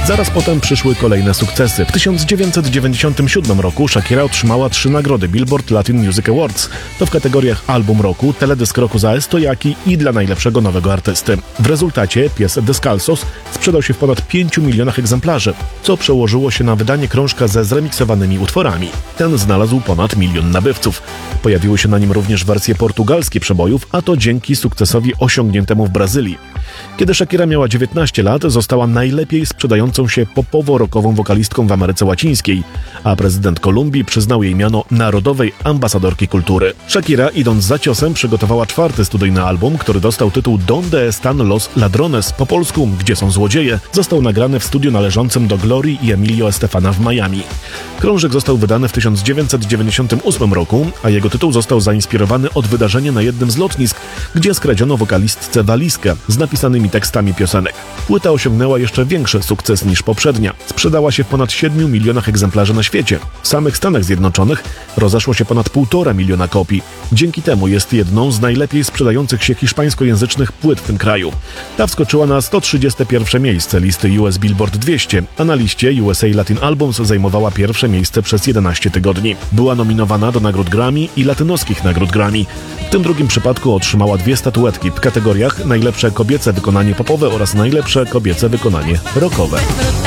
Zaraz potem przyszły kolejne sukcesy. W 1997 roku Shakira otrzymała 3 nagrody Billboard Latin Music Awards. To w kategoriach Album Roku, Teledysk Roku za Estojaki i dla najlepszego nowego artysty. W rezultacie pies Descalzos sprzedał się w ponad 5 milionach egzemplarzy, co przełożyło się na wydanie krążka ze zremiksowanymi utworami. Ten znalazł ponad 1 milion nabywców. Pojawiły się na nim również wersje portugalskie przebojów, a to dzięki sukcesowi osiągniętemu w Brazylii. Kiedy Shakira miała 19 lat, została najlepiej sprzedającą się popowo-rockową wokalistką w Ameryce Łacińskiej, a prezydent Kolumbii przyznał jej miano Narodowej Ambasadorki Kultury. Shakira, idąc za ciosem, przygotowała 4. studyjny album, który dostał tytuł Donde están los ladrones, po polsku Gdzie są złodzieje. Został nagrany w studiu należącym do Glory i Emilio Estefana w Miami. Krążek został wydany w 1998 roku, a jego tytuł został zainspirowany od wydarzenia na jednym z lotnisk, gdzie skradziono wokalistce walizkę z napisanymi tekstami piosenek. Płyta osiągnęła jeszcze większy sukces niż poprzednia. Sprzedała się w ponad 7 milionach egzemplarzy na świecie. W samych Stanach Zjednoczonych rozeszło się ponad 1,5 miliona kopii. Dzięki temu jest jedną z najlepiej sprzedających się hiszpańskojęzycznych płyt w tym kraju. Ta wskoczyła na 131 miejsce listy US Billboard 200, a na liście USA Latin Albums zajmowała pierwsze miejsce przez 11 tygodni. Była nominowana do nagród Grammy i latynoskich nagród Grammy. W tym drugim przypadku otrzymała 2 statuetki w kategoriach najlepsze kobiece wykonanie popowe oraz najlepsze kobiece wykonanie rockowe.